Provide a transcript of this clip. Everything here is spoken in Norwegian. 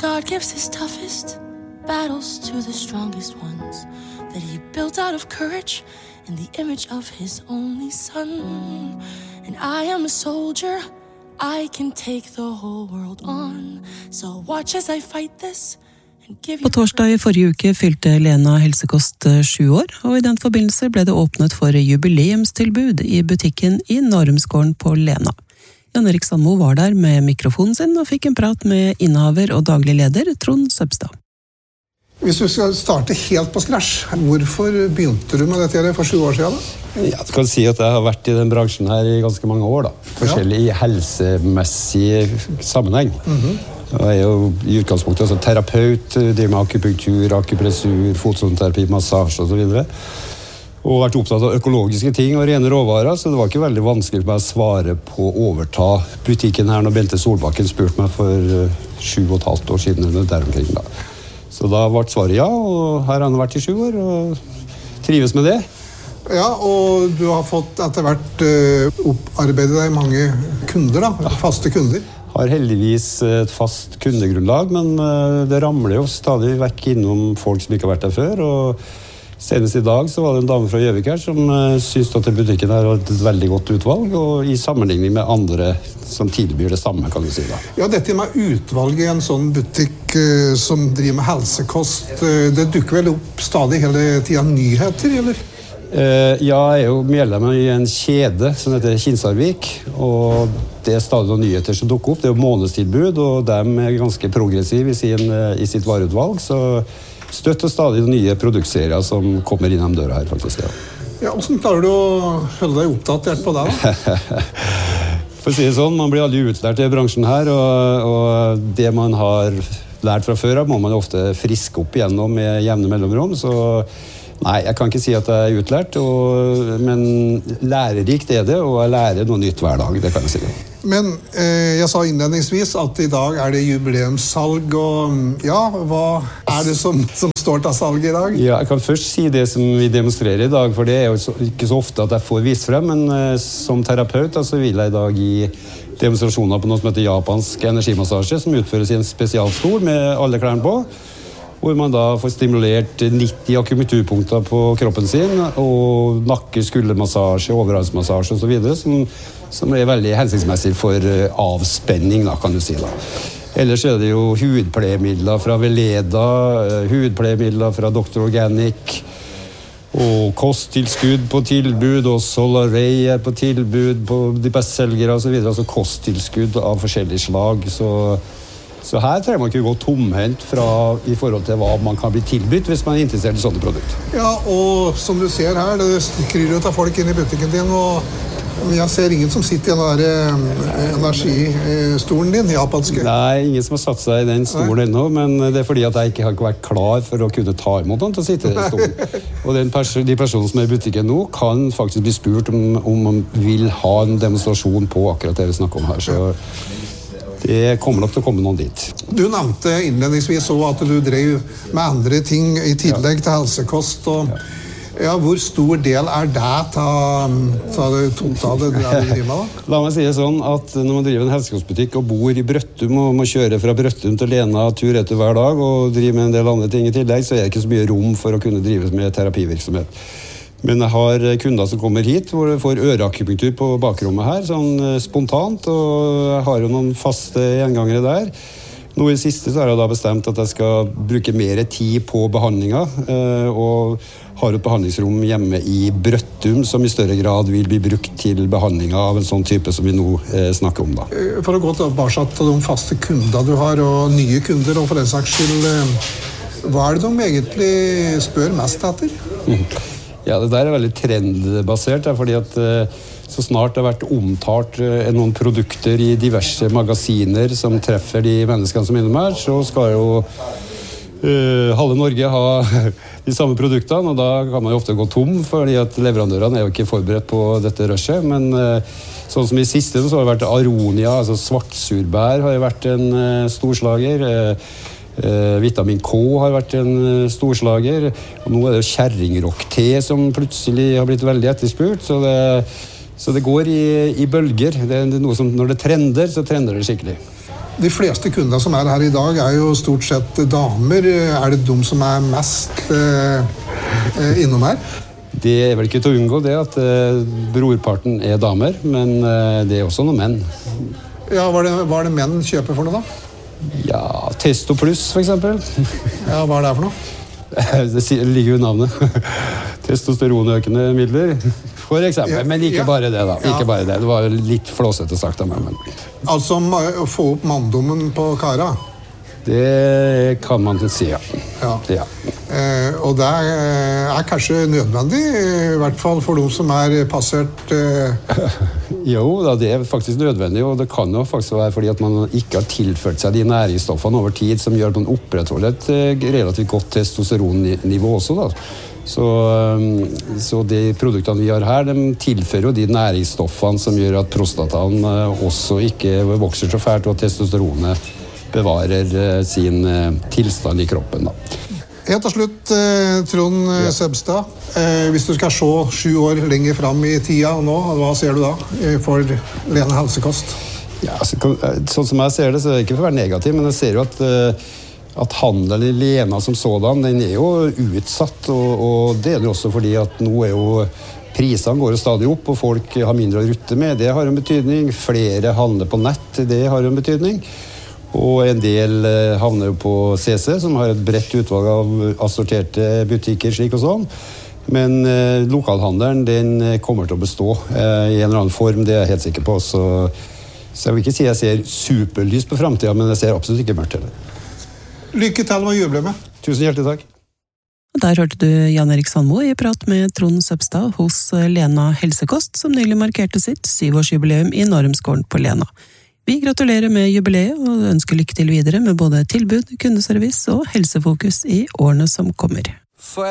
God gives his toughest battles to the strongest ones, that he built out of courage in the image of his only son. And I am a soldier, I can take the whole world on, so watch as I fight this. På torsdag I forrige uke fylte Lena Helsekost 7 år, og I den forbindelse ble det åpnet for jubileumstilbud I butikken I Narumsgården på Lena. Jan Erik Sandmo var der med mikrofonen sin og fikk en prat med innehaver og daglig leder Trond Søbstad. Hvis du skal starte helt på scratch, hvorfor begynte du med dette for 7 år siden? Ja, du kan si at jeg har vært I den bransjen her I ganske mange år. Forskjellig I helsemessig sammenheng. Jeg jo I utgangspunktet terapeut, driver med akupunktur, akupressur, fotsoneterapi, massasje og så videre. Og vært opptatt av økologiske ting og rene råvarer, så det var ikke veldig vanskelig for meg å svare på å overta butikken her når Bente Solbakken spurte meg for 7,5 år siden eller der omkring da. Så da ble svaret ja, og her har han vært I 7 år og trives med det. Ja, og du har fått etter hvert opparbeidet deg mange kunder da, faste kunder. Har heldigvis et fast kundegrunnlag, men det ramler jo stadig vekk innom folk som ikke har vært der før, og senest I dag så var det en dame fra Gjøvik her som syntes at butikken her var et veldig godt utvalg, og I sammenligning med andre som tilbyr det samme, kan du si da. Ja, dette med utvalget I en sånn butikk som driver med helsekost, det dukker vel opp stadig hele tiden nyheter, eller? Ja, jeg jo medlem I en kjede som heter Kinsarvik, og det stadig noen nyheter som dukker opp. Det jo månedstilbud, og de ganske progressive I sitt vareutvalg, så støtter stadig nye produktserier som kommer inn om døra her, faktisk. Ja, hvordan klarer du å holde deg oppdatert på det da? For å si det sånn, man blir aldri utlært I bransjen her, og det man har lært fra før av må man ofte friske opp igjennom med jevne mellomrom, så nei, jeg kan ikke si at jeg utlært, men lærerikt det, og jeg lærer noe nytt hver dag, det kan jeg si. Men jeg sa innledningsvis at I dag det jubileumssalg, og ja, hva det som står til salg I dag? Ja, jeg kan først si det som vi demonstrerer I dag, for det jo ikke så ofte at jeg får vist frem, men som terapeut så vil jeg I dag gi demonstrasjoner på noe som heter japansk energimassasje, som utføres I en spesialstol med alle klærne på, hvor man da får stimulert 90 akupunkturpunkter på kroppen sin, og nakke, skuldermassasje, overhalsmassasje og så videre, som veldig hensiktsmessig for avspenning, da, kan du si da. Ellers det jo hudpleiemidler fra Veleda, hudpleiemidler fra Dr. Organic, og kosttilskudd på tilbud, og Solaray på tilbud på de bestselgere og så videre, altså kosttilskudd av forskjellige slag, så her trenger man ikke gå tomhendt I forhold til hva man kan bli tilbytt hvis man interessert I sånne produkter. Ja, og som du ser her, det kryr ut av folk inn I butikken din, og jeg ser ingen som sitter I den energistolen din, japanske. Nei, ingen som har satt seg I den stolen ennå, men det fordi at jeg ikke har vært klar for å kunne ta imot den til å sitte I stolen. Og de personene som I butikken nå kan faktisk bli spurt om man vil ha en demonstrasjon på akkurat det vi snakker om her, så det kommer nok til å komme noen dit. Du nevnte innledningsvis også at du drev med andre ting I tillegg til helsekost, og ja, hvor stor del det til det totale du driver med da? La meg si det sånn at når man driver en helsekostbutikk og bor I Brøttum og må kjøre fra Brøttum til Lena tur etter hver dag og drive med en del andre ting I tillegg, så det ikke så mye rom for å kunne drive med terapivirksomhet. Men jeg har kunder som kommer hit hvor de får øreakupunktur på bakrommet her, sånn spontant, og jeg har jo noen faste gjengangere der. Nå I siste så har jeg da bestemt at jeg skal bruke mer tid på behandlingen, og har et behandlingsrom hjemme I Brøttum som I større grad vil bli brukt til behandlingen av en sånn type som vi nå snakker om da. For å gå tilbake til de faste kunder du har, og nye kunder, og for den saks skyld, hva det de egentlig spør mest etter? Ja, det der veldig trendbasert, fordi at så snart det har vært omtalt noen produkter I diverse magasiner som treffer de menneskene som er innom her, så skal jo halve Norge ha de samme produktene, og da kan man jo ofte gå tom, fordi at leverandørene jo ikke forberedt på dette rushet, men sånn som I siste så har det vært Aronia, altså svartsurbær har jo vært en storslager, Vitamin K har vært en storslager, og nå det jo kjerringrock-te som plutselig har blitt veldig etterspurt, så det går I bølger. Det noe som, når det trender, så trender det skikkelig. De fleste kundene som her I dag jo stort sett damer. Det de som mest innom her? Det vel ikke til å unngå det at brorparten damer, men det også noen menn. Ja, hva det menn kjøper for noe da? Ja, Testo Plus for eksempel. Ja, hva det for noe? Det ligger jo i navnet. Testosteronøkende midler, for eksempel. Ja, men ikke bare det da. Ikke bare det. Det var litt flåsete sagt av meg. Men... Altså å få opp manndommen på kara? Det kan man si, ja. Ja. Og det kanskje nødvendig, I hvert fall for de som passert... Jo, da, det faktisk nødvendig, og det kan jo faktisk være fordi at man ikke har tilført seg de næringsstoffene over tid som gjør at man opprettholder et relativt godt testosteronnivå også, da. Så de produktene vi har her, de tilfører jo de næringsstoffene som gjør at prostataen også ikke vokser så fælt, og at testosteronet bevarer sin tilstand I kroppen, da. Helt til slutt, Trond Søbstad. Hvis du skal se 7 år lenger frem I tida nå, hva ser du da for Lena Helsekost? Ja, sånn som jeg ser det, så det ikke for å være negativ, men jeg ser jo at handelen I Lena som sådan, den jo utsatt, og det det også fordi at nå jo prisene går jo stadig opp, og folk har mindre å rutte med. Det har en betydning. Flere handler på nett, det har en betydning. Og en del havner jo på CC, som har et bredt utvalg av assorterte butikker, slik og sånn. Men lokalhandelen, den kommer til å bestå I en eller annen form, det jeg helt sikker på. Så jeg vil ikke si jeg ser superlys på fremtiden, men jeg ser absolutt ikke mørkt heller. Lykke til med jubileet. Tusen hjertelig takk. Der hørte du Jan Erik Sandmo I prat med Trond Søbstad hos Lena Helsekost, som nylig markerte sitt 7-årsjubileum I Narumsgården på Lena. Vi gratulerer med jubileet og ønsker lykke til videre med både tilbud, kundeservice og helsefokus I årene som kommer.